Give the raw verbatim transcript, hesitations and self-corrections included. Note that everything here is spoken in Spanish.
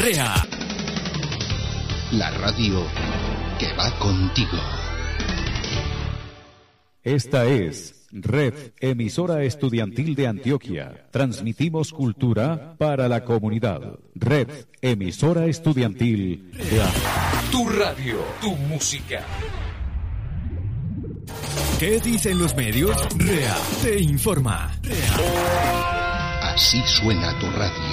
REA. La radio que va contigo. Esta es Red Emisora Estudiantil de Antioquia. Transmitimos cultura para la comunidad. Red Emisora Estudiantil de Antioquia. Tu radio, tu música. ¿Qué dicen los medios? REA te informa. REA. Así suena tu radio.